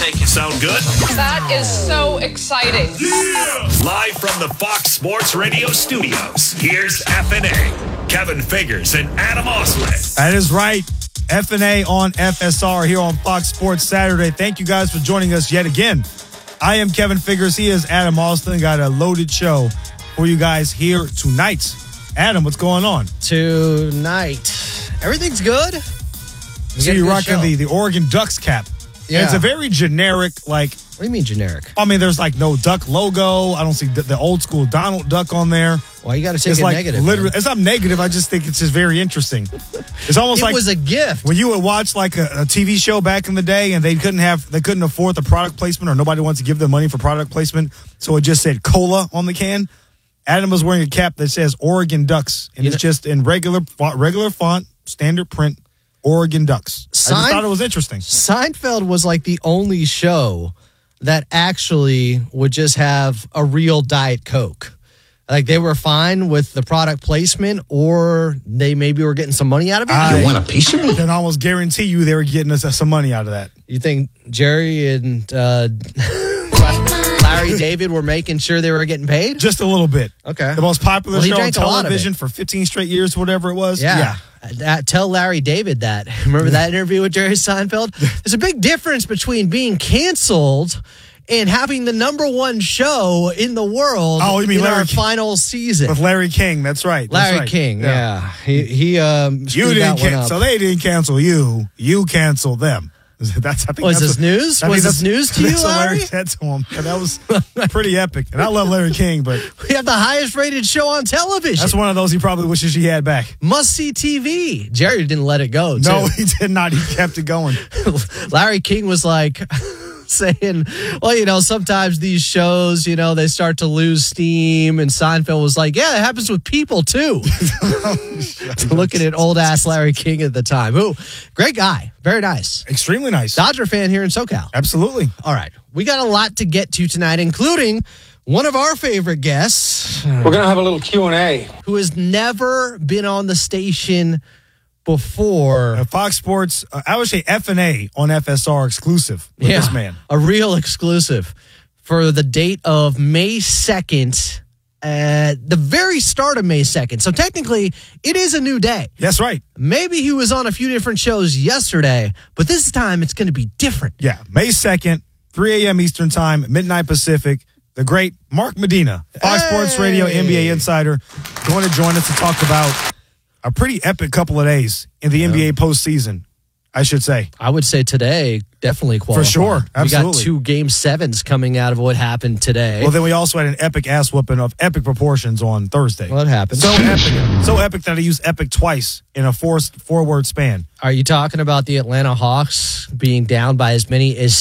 make you sound good? That is so exciting. Yeah! Live from the Fox Sports Radio studios, here's FNA, Kevin Figures and Adam Osler. That is right. FNA on FSR here on Fox Sports Saturday. Thank you guys for joining us yet again. I am Kevin Figures. He is Adam Austin. Got a loaded show for you guys here tonight. Adam, what's going on? Tonight, everything's good. So you're rocking the Oregon Ducks cap. Yeah. And it's a very generic, like... What do you mean generic? I mean, there's like no duck logo. I don't see the old school Donald Duck on there. Why you got to take it's it like negative? Literally, it's not negative. I just think it's just very interesting. It's almost like... It was a gift. When you would watch like a TV show back in the day and they couldn't afford the product placement, or nobody wants to give them money for product placement, so it just said cola on the can. Adam was wearing a cap that says Oregon Ducks, and it's just in regular font, standard print, Oregon Ducks. I just thought it was interesting. Seinfeld was like the only show that actually would just have a real Diet Coke. Like they were fine with the product placement, or they maybe were getting some money out of it. You want a piece of me? I can almost guarantee you they were getting us some money out of that. You think Jerry and Larry David were making sure they were getting paid? Just a little bit. Okay. The most popular Well, he show on drank a lot of television it. for 15 straight years, whatever it was. Yeah. Tell Larry David that. Remember that interview with Jerry Seinfeld? There's a big difference between being canceled and having the number one show in the world in our final season. With Larry King, that's right. Larry King, yeah. He you didn't cancel. So they didn't cancel you. You canceled them. Was this news? Was this news to you, Larry? Said to him. And that was pretty epic. And I love Larry King, but we have the highest rated show on television. That's one of those he probably wishes he had back. Must see TV. Jerry didn't let it go. No, he did not. He kept it going. Larry King was like saying, well, sometimes these shows, they start to lose steam. And Seinfeld was like, yeah, it happens with people too. Looking at old ass Larry King at the time. Who, great guy. Very nice. Extremely nice. Dodger fan here in SoCal. Absolutely. All right. We got a lot to get to tonight, including one of our favorite guests. We're going to have a little Q&A. Who has never been on the station before. Fox Sports, I would say FNA on FSR exclusive with this man. A real exclusive for the date of May 2nd, the very start of May 2nd. So technically, it is a new day. That's right. Maybe he was on a few different shows yesterday, but this time it's going to be different. Yeah, May 2nd, 3 a.m. Eastern Time, midnight Pacific. The great Mark Medina, Fox Sports Radio NBA insider, going to join us to talk about a pretty epic couple of days in the NBA postseason, I should say. I would say today definitely qualified. For sure, absolutely. We got 2 Game 7s coming out of what happened today. Well, then we also had an epic ass whooping of epic proportions on Thursday. Well, it happened. So epic that I used epic twice in a four-word span. Are you talking about the Atlanta Hawks being down by as many as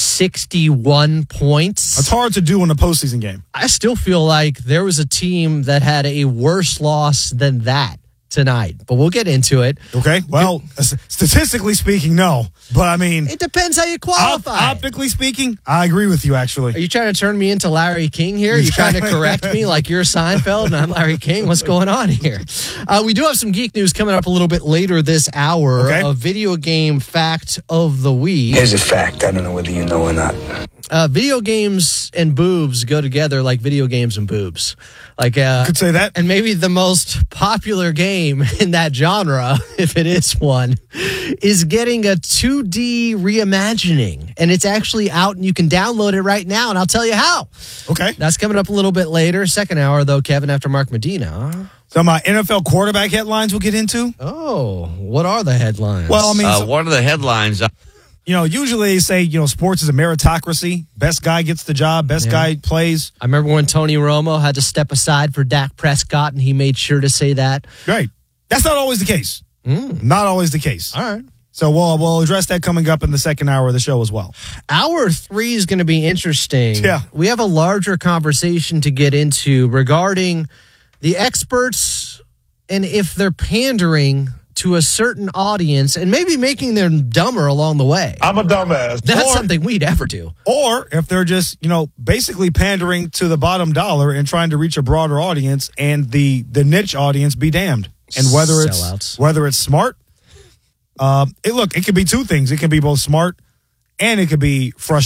61 points? It's hard to do in a postseason game. I still feel like there was a team that had a worse loss than that tonight, but we'll get into it. Okay. Well, statistically speaking, no. But I mean, it depends how you qualify. Optically speaking, I agree with you, actually. Are you trying to turn me into Larry King here? Are you trying to correct me like you're Seinfeld and I'm Larry King? What's going on here? We do have some geek news coming up a little bit later this hour. Okay. A video game fact of the week. Here's a fact. I don't know whether you know or not. Video games and boobs go together like video games and boobs. Could say that. And maybe the most popular game in that genre, if it is one, is getting a 2D reimagining. And it's actually out and you can download it right now. And I'll tell you how. Okay. That's coming up a little bit later. Second hour, though, Kevin, after Mark Medina. Some NFL quarterback headlines we'll get into. Oh, what are the headlines? Well, I mean, one of the headlines. Usually they say, sports is a meritocracy. Best guy gets the job. Best guy plays. I remember when Tony Romo had to step aside for Dak Prescott, and he made sure to say that. Right. That's not always the case. Not always the case. All right. So we'll address that coming up in the second hour of the show as well. Hour 3 is going to be interesting. Yeah. We have a larger conversation to get into regarding the experts and if they're pandering to a certain audience and maybe making them dumber along the way. I'm a dumbass. That's something we'd ever do. Or if they're just, basically pandering to the bottom dollar and trying to reach a broader audience and the niche audience be damned. And whether it's smart, it could be two things. It can be both smart and it could be frustrating.